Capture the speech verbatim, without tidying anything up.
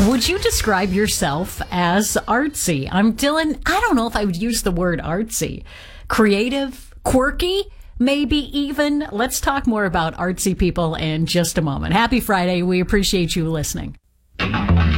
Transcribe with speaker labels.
Speaker 1: Would you describe yourself as artsy? I'm Dylan. I don't know if I would use the word artsy. Creative, quirky, maybe even. Let's talk more about artsy people in just a moment. Happy Friday. We appreciate you listening.